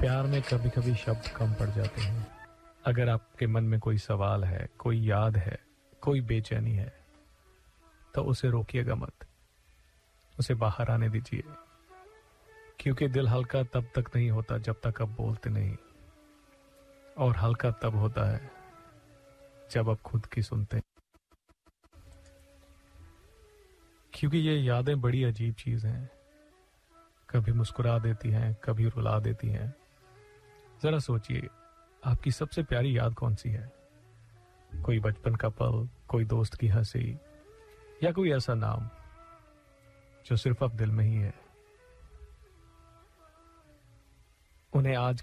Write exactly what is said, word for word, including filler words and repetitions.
प्यार में कभी कभी शब्द कम पड़ जाते हैं। अगर आपके मन में कोई सवाल है, कोई याद है, कोई बेचैनी है, तो उसे रोकिएगा मत, उसे बाहर आने दीजिए, क्योंकि दिल हल्का तब तक नहीं होता जब तक आप बोलते नहीं, और हल्का तब होता है जब आप खुद की सुनते हैं। क्योंकि ये यादें बड़ी अजीब चीज हैं, कभी मुस्कुरा देती हैं, कभी रुला देती हैं। जरा सोचिए, आपकी सबसे प्यारी याद कौन सी है? कोई बचपन का पल, कोई दोस्त की हंसी, या कोई ऐसा नाम जो सिर्फ अब दिल में ही है? उन्हें आज